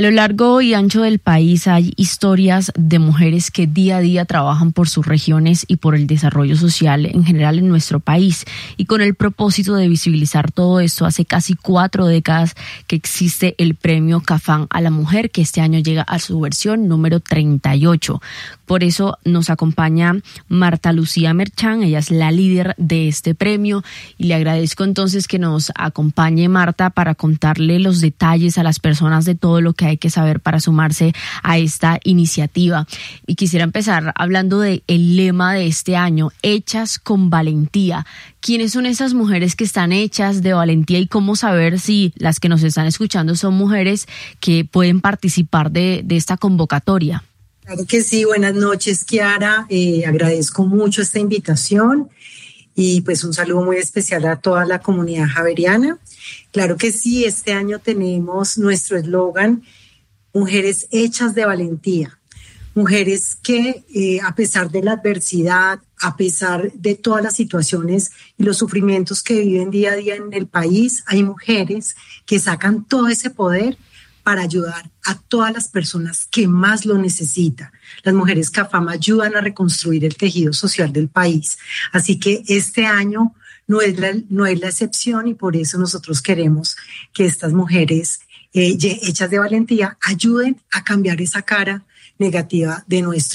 A lo largo y ancho del país hay historias de mujeres que día a día trabajan por sus regiones y por el desarrollo social en general en nuestro país. Y con el propósito de visibilizar todo esto, hace casi 4 décadas que existe el premio CAFAM a la mujer, que este año llega a su versión número 38. Por eso nos acompaña Marta Lucía Merchán, ella es la líder de este premio y le agradezco entonces que nos acompañe, Marta, para contarle los detalles a las personas de todo lo que hay que saber para sumarse a esta iniciativa. Y quisiera empezar hablando del lema de este año, Hechas con Valentía. ¿Quiénes son esas mujeres que están hechas de valentía y cómo saber si las que nos están escuchando son mujeres que pueden participar de esta convocatoria? Claro que sí, buenas noches, Kiara. Agradezco mucho esta invitación y pues un saludo muy especial a toda la comunidad javeriana. Claro que sí, este año tenemos nuestro eslogan, Mujeres hechas de valentía. Mujeres que a pesar de la adversidad, a pesar de todas las situaciones y los sufrimientos que viven día a día en el país, hay mujeres que sacan todo ese poder para ayudar a todas las personas que más lo necesitan. Las mujeres CAFAM ayudan a reconstruir el tejido social del país. Así que este año no es la excepción y por eso nosotros queremos que estas mujeres hechas de valentía ayuden a cambiar esa cara negativa de nuestro